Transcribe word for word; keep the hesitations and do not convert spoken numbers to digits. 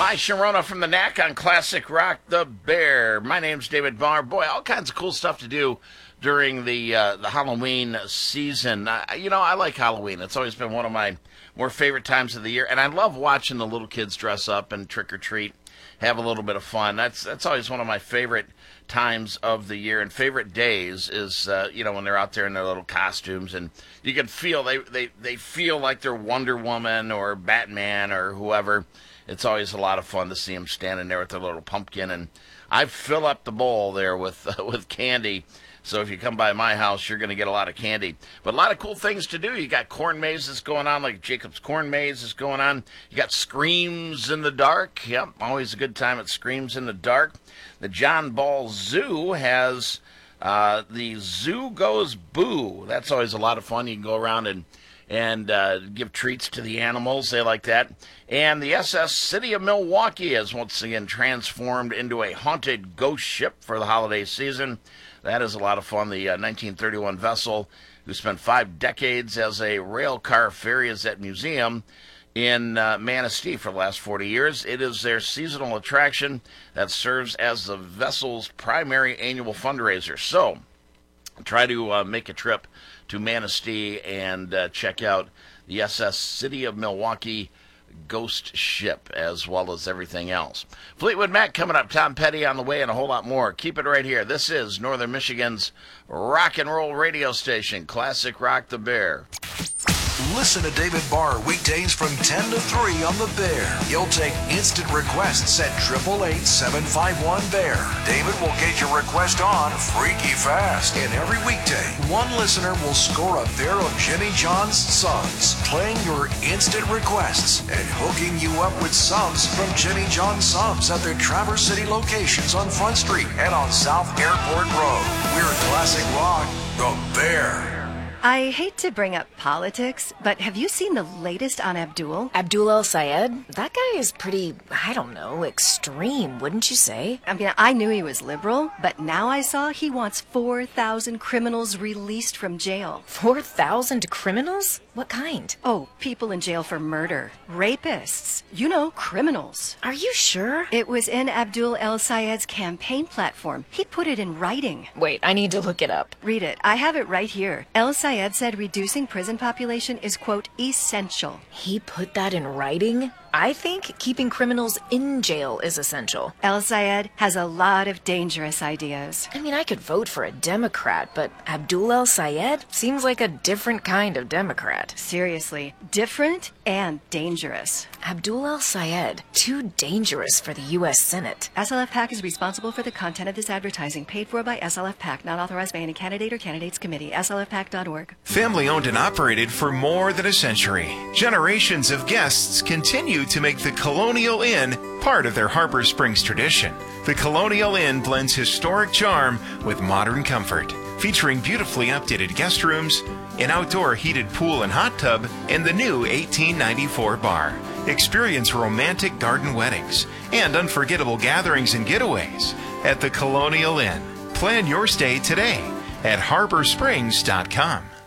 Sly Sharona from the Knack on Classic Rock the Bear. My name's David Barr. Boy, all kinds of cool stuff to do during the uh, the Halloween season. Uh, you know, I like Halloween. It's always been one of my more favorite times of the year, and I love watching the little kids dress up and trick or treat, have a little bit of fun. That's that's always one of my favorite times of the year, and favorite days is uh, you know, when they're out there in their little costumes, and you can feel they, they, they feel like they're Wonder Woman or Batman or whoever. It's always a lot of fun to see them standing there with their little pumpkin, and I fill up the bowl there with uh, with candy. So if you come by my house, you're going to get a lot of candy. But a lot of cool things to do. You got corn mazes going on, like Jacob's Corn Maze is going on. You got Screams in the Dark. Yep, always a good time at Screams in the Dark. The John Ball Zoo has uh, the Zoo Goes Boo. That's always a lot of fun. You can go around and and uh, give treats to the animals. They like that. And the S S City of Milwaukee is once again transformed into a haunted ghost ship for the holiday season. That is a lot of fun. The uh, nineteen thirty-one vessel, who spent five decades as a rail car ferry, is at museum in uh, Manistee for the last forty years. It is their seasonal attraction that serves as the vessel's primary annual fundraiser. So try to uh, make a trip to Manistee and uh, check out the S S City of Milwaukee ghost ship, as well as everything else. Fleetwood Mac coming up, Tom Petty on the way, and a whole lot more. Keep it right here. This is Northern Michigan's rock and roll radio station, Classic Rock the Bear. Listen to David Barr weekdays from ten to three on The Bear. You'll take instant requests at eight eight eight, seven five one, B E A R. David will get your request on freaky fast. And every weekday, one listener will score a pair of Jimmy John's subs, playing your instant requests and hooking you up with subs from Jimmy John Subs at their Traverse City locations on Front Street and on South Airport Road. We're Classic Rock, The Bear. I hate to bring up politics, but have you seen the latest on Abdul? Abdul El-Sayed? That guy is pretty, I don't know, extreme, wouldn't you say? I mean, I knew he was liberal, but now I saw he wants four thousand criminals released from jail. four thousand criminals? What kind? Oh, people in jail for murder. Rapists. You know, criminals. Are you sure? It was in Abdul El-Sayed's campaign platform. He put it in writing. Wait, I need to look it up. Read it. I have it right here. El-Sayed said reducing prison population is, quote, essential. He put that in writing? I think keeping criminals in jail is essential. El-Sayed has a lot of dangerous ideas. I mean, I could vote for a Democrat, but Abdul El-Sayed seems like a different kind of Democrat. Seriously, different and dangerous. Abdul El-Sayed, too dangerous for the U S Senate. S L F PAC is responsible for the content of this advertising, paid for by S L F PAC, not authorized by any candidate or candidates committee. S L F PAC dot org. Family owned and operated for more than a century. Generations of guests continue to make the Colonial Inn part of their Harbor Springs tradition. The Colonial Inn blends historic charm with modern comfort, featuring beautifully updated guest rooms, an outdoor heated pool and hot tub, and the new eighteen ninety-four bar. Experience romantic garden weddings and unforgettable gatherings and getaways at the Colonial Inn. Plan your stay today at harbor springs dot com.